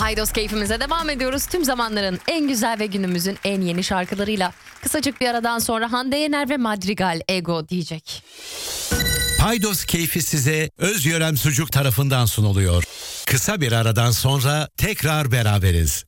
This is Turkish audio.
Paydos keyfimize devam ediyoruz. Tüm zamanların en güzel ve günümüzün en yeni şarkılarıyla. Kısacık bir aradan sonra Hande Yener ve Madrigal Ego diyecek. Paydos keyfi size Özgören Sucuk tarafından sunuluyor. Kısa bir aradan sonra tekrar beraberiz.